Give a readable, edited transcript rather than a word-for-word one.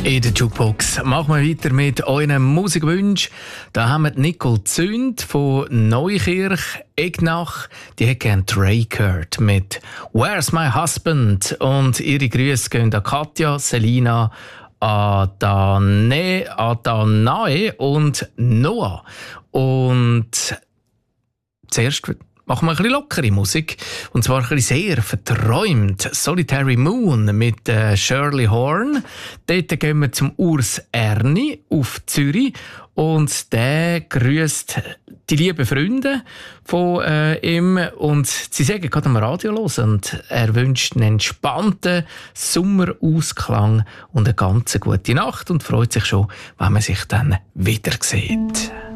In der Jukebox machen wir weiter mit euren Musikwünschen. Da haben wir Nicole Zünd von Neukirch, Egnach. Die hat gerne Drake gehört mit «Where's my husband?» Und ihre Grüße gehen an Katja, Selina, Adanae und Noah. Und zuerst machen wir ein bisschen lockere Musik. Und zwar ein bisschen sehr verträumt. «Solitary Moon» mit Shirley Horn. Dort gehen wir zum Urs Erni auf Zürich. Und der grüßt die lieben Freunde von ihm. Und sie sagen gerade am Radio los. Und er wünscht einen entspannten Sommerausklang und eine ganz gute Nacht. Und freut sich schon, wenn man sich dann wieder sieht.